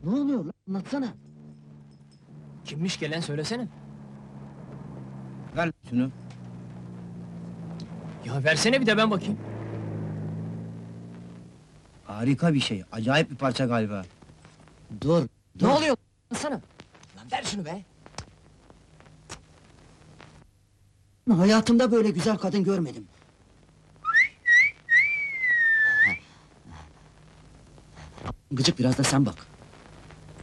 Ne oluyor lan? Anlatsana. Kimmiş gelen söylesene. Ver şunu. Ya versene bir de ben bakayım. Harika bir şey, acayip bir parça galiba. Dur, dur. Ne oluyor? Sana. Lan ver şunu be. Hayatımda böyle güzel kadın görmedim. Gıcık, biraz da sen bak.